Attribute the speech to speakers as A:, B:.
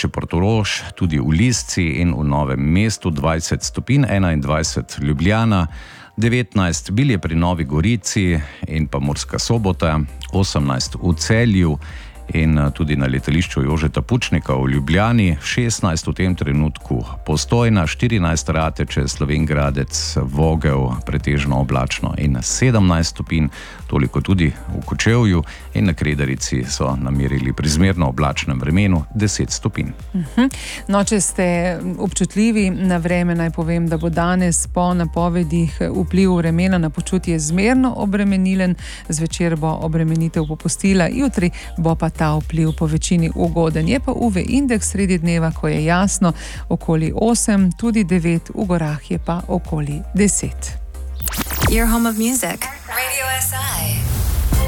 A: letališče Portorož, tudi v Lisci in v Novem mestu 20 stopinj, 21 Ljubljana, 19 Bilje pri Novi Gorici in pa Murska Sobota, 18 v Celju in tudi na letališču Jožeta Pučnika v Ljubljani, 16 v tem trenutku Postojna, 14 Rateče, Slovenj Gradec, Vogel, pretežno oblačno in 17 stopinj, toliko tudi v Kočevju in na Kredarici so namerili pri zmerno oblačnem vremenu 10 stopinj.
B: No, če ste občutljivi na vreme, naj povem, da bo danes po napovedih vpliv vremena na počutje zmerno obremenilen, zvečer bo obremenitev popustila, jutri bo pa ta vpliv po večini ugoden. Je pa UV indeks sredi dneva, ko je jasno, okoli 8, tudi 9, v gorah je pa okoli 10.
C: Your home of music. Radio SI.